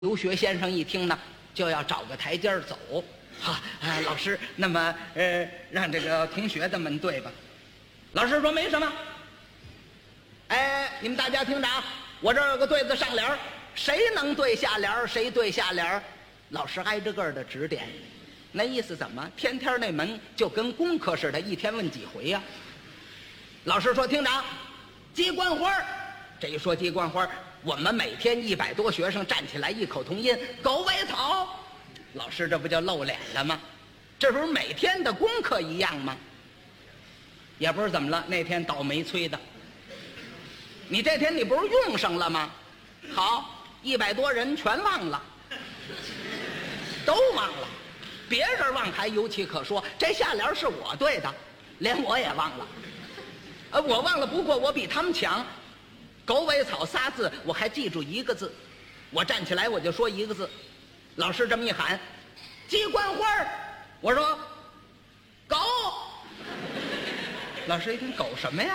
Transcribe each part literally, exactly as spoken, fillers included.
刘学先生一听呢，就要找个台阶儿走。好，啊，老师，那么呃，让这个同学的们对吧？老师说没什么。哎，你们大家听着啊，我这儿有个对子上联儿，谁能对下联儿，谁对下联儿，老师挨着个儿的指点。那意思怎么？天天那门就跟功课似的，一天问几回呀、啊？老师说听着啊，鸡冠花，这一说鸡冠花，我们每天一百多学生站起来异口同音，狗尾草。老师这不就露脸了吗？这不是每天的功课一样吗？也不是怎么了，那天倒霉催的。你这天你不是用上了吗？好，一百多人全忘了，都忘了。别人忘还有其可说，这下联是我对的，连我也忘了。呃，我忘了，不过我比他们强。狗尾草仨字我还记住一个字，我站起来我就说一个字。老师这么一喊，鸡冠花，我说狗。老师一听狗什么呀？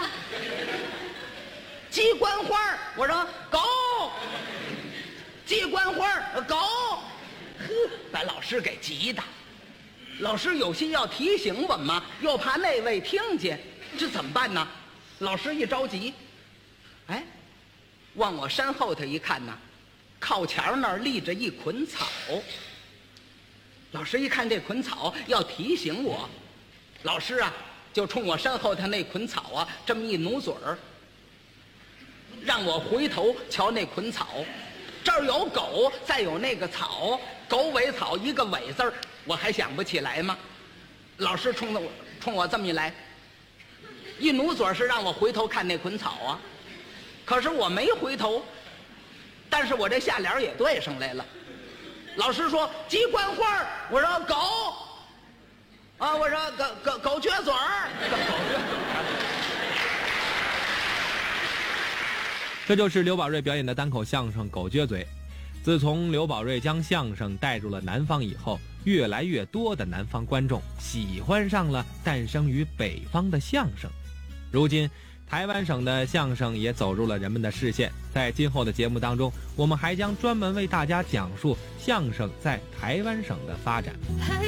鸡冠花，我说狗。鸡冠花，狗。呵，把老师给急的。老师有心要提醒我们嘛，又怕那位听见，这怎么办呢？老师一着急，哎，往我身后头一看呢，靠墙那儿立着一捆草。老师一看这捆草，要提醒我，老师啊，就冲我身后头那捆草啊，这么一努嘴儿，让我回头瞧那捆草。这儿有狗，再有那个草，狗尾草一个尾字儿，我还想不起来吗？老师冲着我冲我这么一来，一努嘴是让我回头看那捆草啊，可是我没回头，但是我这下联也对上来了。老师说鸡冠花，我说狗，啊，我说狗狗狗撅嘴儿，狗撅嘴儿。 这就是刘宝瑞表演的单口相声《狗撅嘴》。自从刘宝瑞将相声带入了南方以后，越来越多的南方观众喜欢上了诞生于北方的相声。如今台湾省的相声也走入了人们的视线，在今后的节目当中，我们还将专门为大家讲述相声在台湾省的发展。